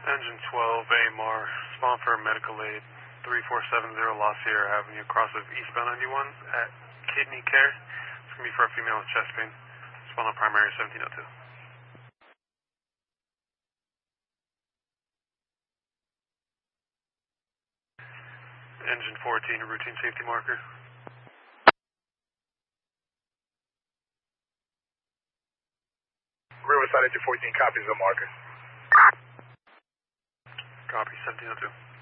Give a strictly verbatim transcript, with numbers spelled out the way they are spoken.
Engine twelve, A M R, spawn for medical aid, three four seven zero La Sierra Avenue, across of eastbound ninety-one at Kidney Care. It's going to be for a female with chest pain. Spawn on primary seventeen oh two. Engine fourteen, a routine safety marker. Riverside engine fourteen copies the marker. Copy, seventeen oh two.